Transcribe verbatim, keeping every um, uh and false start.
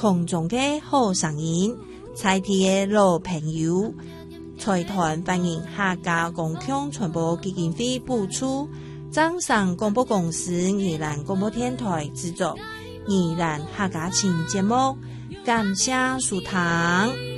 空中的好声音，在地的老朋友，财团欢迎客家共享传播基金会补助，掌上广播公司宜兰广播电台制作宜兰客家情节目，感谢收听。